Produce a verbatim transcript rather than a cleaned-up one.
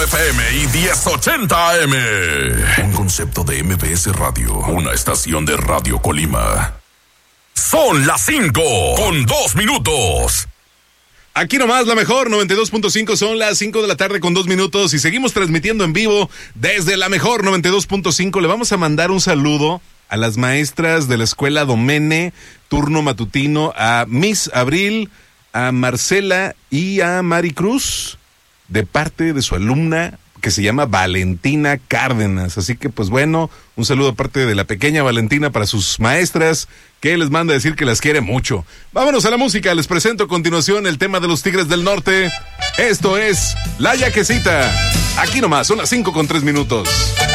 cero F M y diez ochenta A M. Un concepto de M B S Radio, una estación de Radio Colima. Son las cinco con dos minutos. Aquí nomás la mejor, noventa y dos punto cinco, son las cinco de la tarde con dos minutos y seguimos transmitiendo en vivo desde la mejor noventa y dos punto cinco. Le vamos a mandar un saludo a las maestras de la escuela Domene, turno matutino, a Miss Abril, a Marcela y a Maricruz, de parte de su alumna que se llama Valentina Cárdenas. Así que pues bueno, un saludo aparte de la pequeña Valentina para sus maestras, que les manda a decir que las quiere mucho. Vámonos a la música, les presento a continuación el tema de los Tigres del Norte. Esto es La Yaquecita. Aquí nomás, son las cinco con tres minutos.